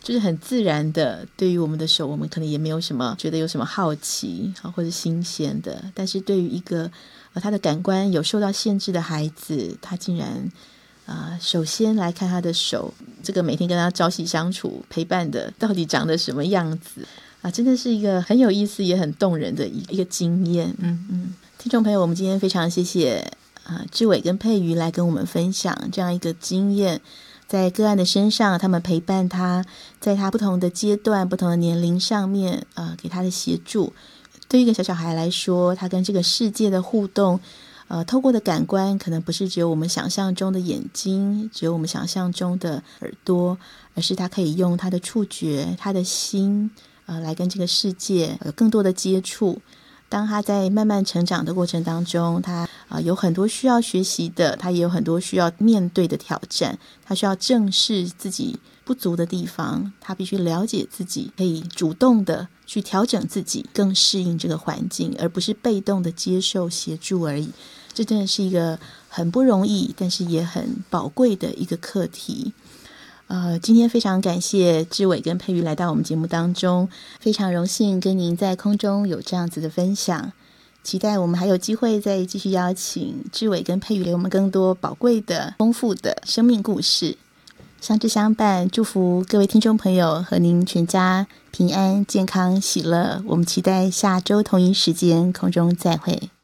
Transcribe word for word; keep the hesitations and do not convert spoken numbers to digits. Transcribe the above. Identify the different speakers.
Speaker 1: 就是很自然的，对于我们的手我们可能也没有什么觉得有什么好奇或者新鲜的，但是对于一个、呃、他的感官有受到限制的孩子，他竟然呃、首先来看他的手，这个每天跟他朝夕相处陪伴的到底长得什么样子啊，真的是一个很有意思也很动人的一个经验。嗯嗯，听众朋友，我们今天非常谢谢啊志伟跟佩瑜来跟我们分享这样一个经验，在个案的身上，他们陪伴他，在他不同的阶段、不同的年龄上面，呃，给他的协助。对于一个小小孩来说，他跟这个世界的互动，呃，透过的感官可能不是只有我们想象中的眼睛，只有我们想象中的耳朵，而是他可以用他的触觉、他的心，呃，来跟这个世界有更多的接触。当他在慢慢成长的过程当中，他、呃、有很多需要学习的，他也有很多需要面对的挑战，他需要正视自己不足的地方，他必须了解自己，可以主动的去调整自己，更适应这个环境，而不是被动的接受协助而已。这真的是一个很不容易，但是也很宝贵的一个课题。呃，今天非常感谢志伟跟佩瑜来到我们节目当中，非常荣幸跟您在空中有这样子的分享，期待我们还有机会再继续邀请志伟跟佩瑜给我们更多宝贵的丰富的生命故事。相知相伴，祝福各位听众朋友和您全家平安健康喜乐，我们期待下周同一时间空中再会。